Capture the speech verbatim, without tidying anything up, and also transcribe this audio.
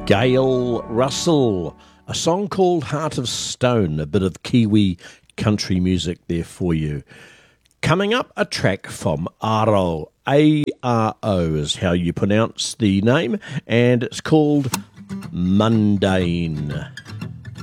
Gail Russell, a song called Heart of Stone, a bit of Kiwi country music there for you. Coming up, a track from Aro, A R O is how you pronounce the name, and it's called Mundane.